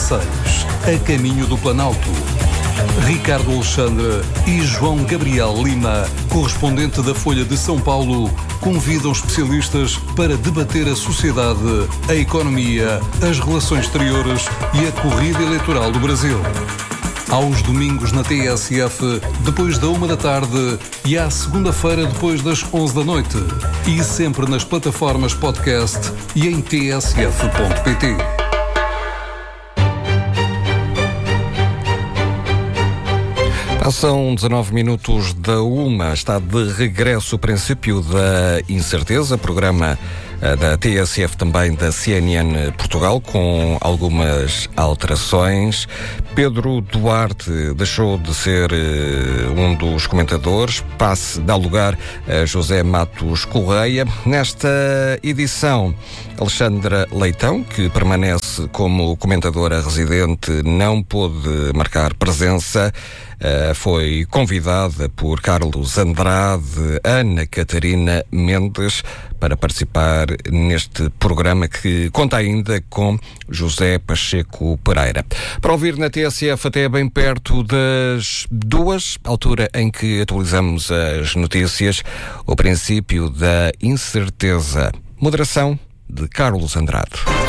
16, a caminho do Planalto. Ricardo Alexandre e João Gabriel Lima, correspondente da Folha de São Paulo, convidam especialistas para debater a sociedade, a economia, as relações exteriores e a corrida eleitoral do Brasil. Aos domingos na TSF, depois da 1 da tarde, e à segunda-feira, depois das 11 da noite. E sempre nas plataformas podcast e em tsf.pt. São 19 minutos da 1, está de regresso o princípio da incerteza, programa da TSF, também da CNN Portugal, com algumas alterações. Pedro Duarte deixou de ser um dos comentadores, dá lugar a José Matos Correia. Nesta edição, Alexandra Leitão, que permanece como comentadora residente, não pôde marcar presença. Foi convidada por Carlos Andrade, Ana Catarina Mendes, para participar neste programa que conta ainda com José Pacheco Pereira. Para ouvir na TSF até bem perto das 2, altura em que atualizamos as notícias, o princípio da incerteza. Moderação de Carlos Andrade.